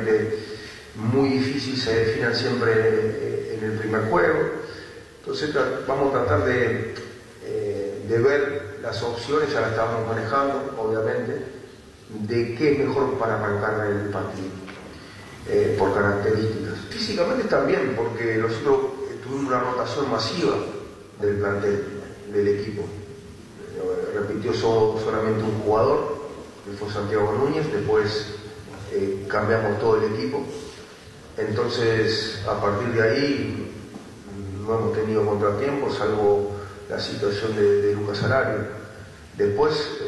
realmente muy difícil, se definan siempre en el primer juego. Entonces vamos a tratar de ver las opciones, ya las estábamos manejando, obviamente, de qué es mejor para arrancar el partido, por características. Físicamente también, porque nosotros tuvimos una rotación masiva del plantel, del equipo. Repitió solamente un jugador, que fue Santiago Núñez, después cambiamos todo el equipo. Entonces, a partir de ahí, no hemos tenido contratiempos, salvo la situación de Lucas Alario. Después,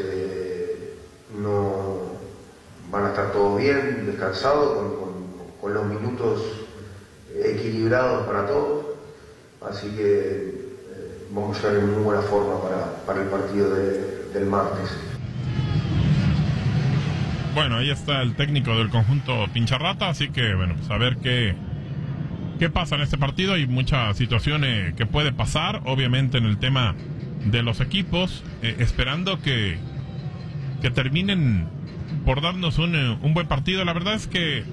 no van a estar todos bien, descansados, con los minutos equilibrados para todos. Así que vamos a estar en muy buena forma para el partido del martes. Bueno, ahí está el técnico del conjunto Pincharrata, así que bueno, pues a ver qué pasa en este partido. Hay muchas situaciones que puede pasar, obviamente en el tema de los equipos, esperando que terminen por darnos un buen partido. La verdad es que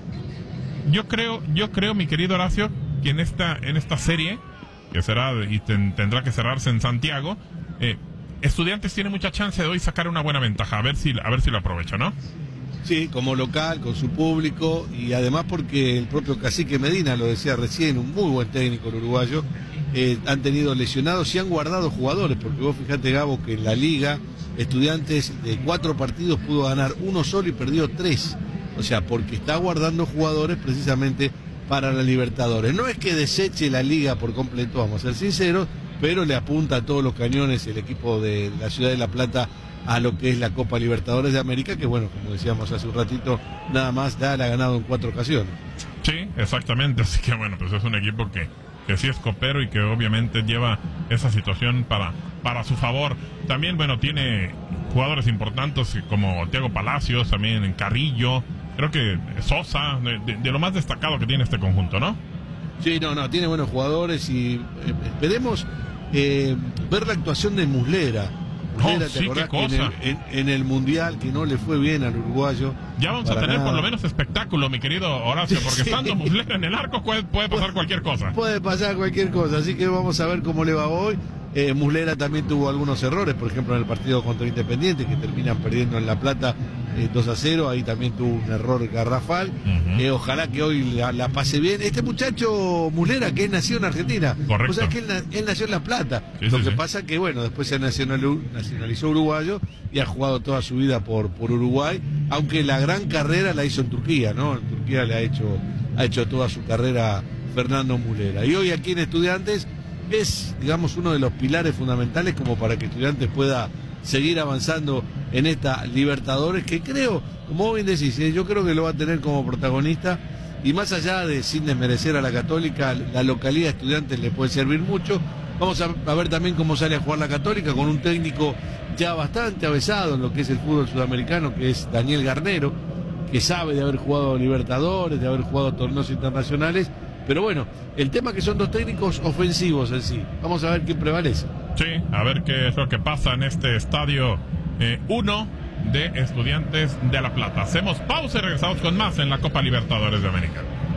yo creo, mi querido Horacio, que en esta serie, que será y tendrá que cerrarse en Santiago, Estudiantes tiene mucha chance de hoy sacar una buena ventaja, a ver si lo aprovecha, ¿no? Sí, como local, con su público, y además porque el propio Cacique Medina lo decía recién, un muy buen técnico el uruguayo. Han tenido lesionados y han guardado jugadores, porque vos fijate, Gabo, que en la liga Estudiantes de 4 partidos pudo ganar 1 solo y perdió 3, o sea, porque está guardando jugadores precisamente para la Libertadores. No es que deseche la liga por completo, vamos a ser sinceros, pero le apunta a todos los cañones el equipo de la Ciudad de La Plata a lo que es la Copa Libertadores de América, que bueno, como decíamos hace un ratito, nada más la ha ganado en 4 ocasiones. Sí, exactamente, así que bueno, pues es un equipo que sí es copero y que obviamente lleva esa situación para su favor. También, bueno, tiene jugadores importantes como Thiago Palacios, también Carrillo, creo que Sosa, de lo más destacado que tiene este conjunto, ¿no? Sí, no, tiene buenos jugadores y esperemos ver la actuación de Muslera. Muslera, ¿te acordás que en el Mundial, que no le fue bien al uruguayo? Ya vamos a tener por lo menos espectáculo, mi querido Horacio, porque estando Muslera en el arco puede pasar cualquier cosa. Puede pasar cualquier cosa, así que vamos a ver cómo le va hoy. Muslera también tuvo algunos errores, por ejemplo en el partido contra Independiente, que terminan perdiendo en La Plata 2-0, ahí también tuvo un error garrafal. Ojalá que hoy la pase bien. Este muchacho Muslera, que nació en Argentina, correcto. O sea que él nació en La Plata. Lo que pasa que bueno, después se nacionalizó uruguayo y ha jugado toda su vida por Uruguay, aunque la gran carrera la hizo en Turquía, ¿no? En Turquía ha hecho toda su carrera Fernando Muslera. Y hoy aquí en Estudiantes es, digamos, uno de los pilares fundamentales como para que Estudiantes pueda seguir avanzando en esta Libertadores, que creo, como vos bien decís, yo creo que lo va a tener como protagonista, y más allá de, sin desmerecer a la Católica, la localidad de Estudiantes le puede servir mucho. Vamos a ver también cómo sale a jugar la Católica con un técnico ya bastante avesado en lo que es el fútbol sudamericano, que es Daniel Garnero, que sabe de haber jugado Libertadores, de haber jugado torneos internacionales. Pero bueno, el tema que son 2 técnicos ofensivos en sí. Vamos a ver quién prevalece. Sí, a ver qué es lo que pasa en este estadio 1 de Estudiantes de La Plata. Hacemos pausa y regresamos con más en la Copa Libertadores de América.